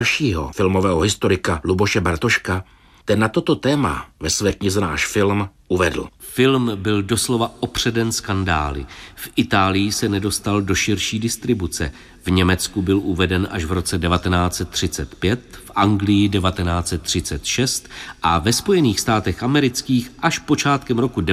dalšího filmového historika Luboše Bartoška, ten na toto téma ve své knize Náš film uvedl. Film byl doslova opředen skandály. V Itálii se nedostal do širší distribuce. V Německu byl uveden až v roce 1935, v Anglii 1936 a ve Spojených státech amerických až počátkem roku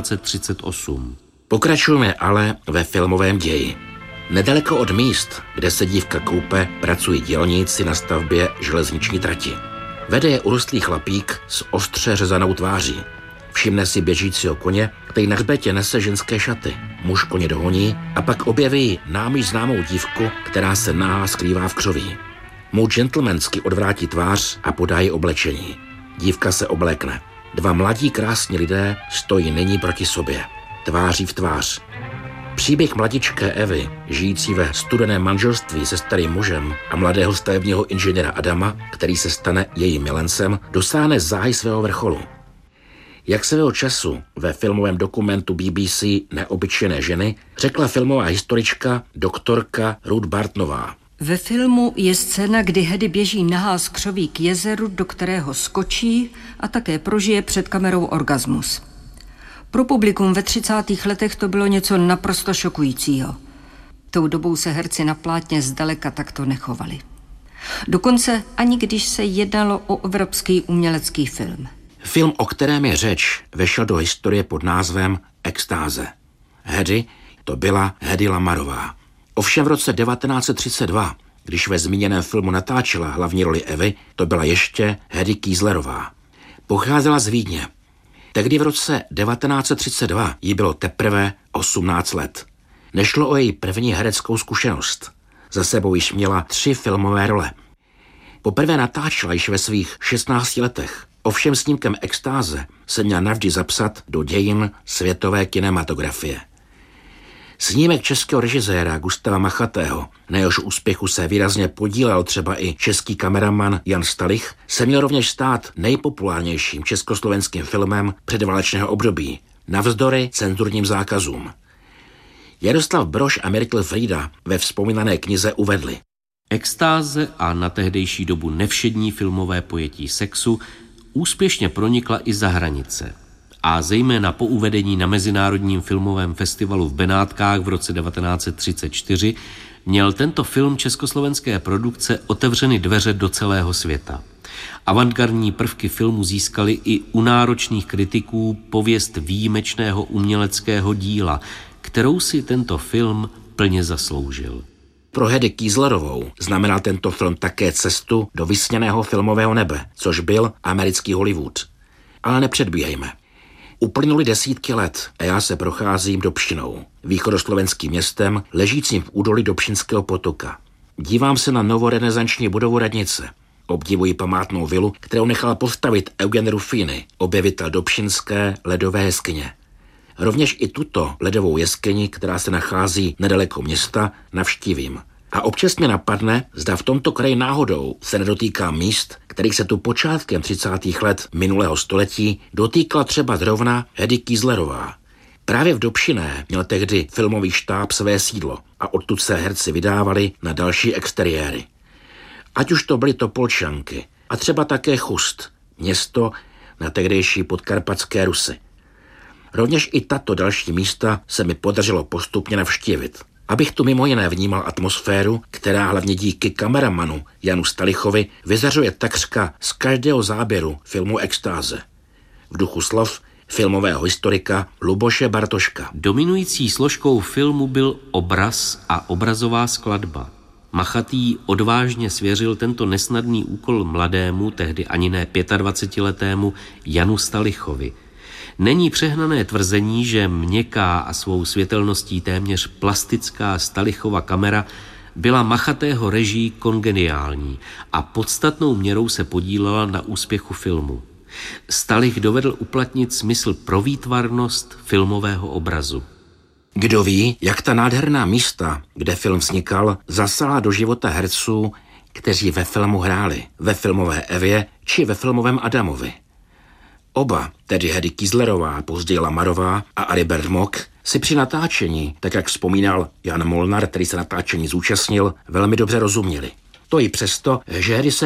1938. Pokračujeme ale ve filmovém ději. Nedaleko od míst, kde se dívka koupe, pracují dělníci na stavbě železniční trati. Vede je urostlý chlapík s ostře řezanou tváří. Všimne si běžícího koně, který na hřbetě nese ženské šaty. Muž koně dohoní a pak objeví námi známou dívku, která se náhá skrývá v křoví. Muž gentlemansky odvrátí tvář a podá jí oblečení. Dívka se oblékne. Dva mladí krásní lidé stojí nyní proti sobě, tváří v tvář. Příběh mladičké Evy, žijící ve studeném manželství se starým mužem a mladého stavebního inženýra Adama, který se stane jejím milencem, dosáhne záhy svého vrcholu. Jak svého času ve filmovém dokumentu BBC Neobyčejné ženy řekla filmová historička doktorka Ruth Bartonová. Ve filmu je scéna, kdy Hedy běží nahá z křoví k jezeru, do kterého skočí a také prožije před kamerou orgasmus. Pro publikum ve 30. letech to bylo něco naprosto šokujícího. Tou dobou se herci na plátně zdaleka takto nechovali. Dokonce ani když se jednalo o evropský umělecký film. Film, o kterém je řeč, vešel do historie pod názvem Extáze. Hedy to byla Hedy Lamarová. Ovšem v roce 1932, když ve zmíněném filmu natáčela hlavní roli Evy, to byla ještě Hedy Kieslerová. Pocházela z Vídně. Tehdy v roce 1932 jí bylo teprve 18 let. Nešlo o její první hereckou zkušenost. Za sebou již měla 3 filmové role. Poprvé natáčela již ve svých 16 letech. Ovšem snímkem Extáze se měla navždy zapsat do dějin světové kinematografie. Snímek českého režiséra Gustava Machatého, na jehož úspěchu se výrazně podílel třeba i český kameraman Jan Stalich, se měl rovněž stát nejpopulárnějším československým filmem předválečného období, navzdory cenzurním zákazům. Jaroslav Brož a Myrtle Frýda ve vzpomínané knize uvedli: Extáze a na tehdejší dobu nevšední filmové pojetí sexu úspěšně pronikla i za hranice. A zejména po uvedení na Mezinárodním filmovém festivalu v Benátkách v roce 1934 měl tento film československé produkce otevřeny dveře do celého světa. Avantgardní prvky filmu získaly i u náročných kritiků pověst výjimečného uměleckého díla, kterou si tento film plně zasloužil. Pro Hedy Kieslerovou znamenal tento film také cestu do vysněného filmového nebe, což byl americký Hollywood. Ale nepředbíhejme. Uplynuly desítky let a já se procházím Dobšinou, východoslovenským městem ležícím v údolí Dobšinského potoka. Dívám se na novorenesanční budovu radnice. Obdivuji památnou vilu, kterou nechal postavit Eugen Ruffini, objevitel dobšinské ledové jeskyně. Rovněž i tuto ledovou jeskyni, která se nachází nedaleko města, navštívím. A občas mě napadne, zda v tomto kraji náhodou se nedotýká míst, kterých se tu počátkem 30. let minulého století dotýkla třeba zrovna Hedy Kieslerová. Právě v Dobšiné měl tehdy filmový štáb své sídlo a odtud se herci vydávali na další exteriéry. Ať už to byly Topolčanky a třeba také Chust, město na tehdejší podkarpatské Rusy. Rovněž i tato další místa se mi podařilo postupně navštívit, abych tu mimo jiné vnímal atmosféru, která hlavně díky kameramanu Janu Stalichovi vyzařuje takřka z každého záběru filmu Extáze. V duchu slov filmového historika Luboše Bartoška. Dominující složkou filmu byl obraz a obrazová skladba. Machatý odvážně svěřil tento nesnadný úkol mladému, tehdy ani ne 25letému Janu Stalichovi. Není přehnané tvrzení, že měkká a svou světelností téměř plastická Stalichova kamera byla Machatého režii kongeniální a podstatnou měrou se podílela na úspěchu filmu. Stalich dovedl uplatnit smysl pro výtvarnost filmového obrazu. Kdo ví, jak ta nádherná místa, kde film vznikal, zasala do života herců, kteří ve filmu hráli, ve filmové Evě či ve filmovém Adamovi. Oba, tedy Hedy Kieslerová, později Lamarová a Aribert Mock, si při natáčení, tak jak vzpomínal Jan Molnar, který se natáčení zúčastnil, velmi dobře rozuměli. To i přesto, že Hedy se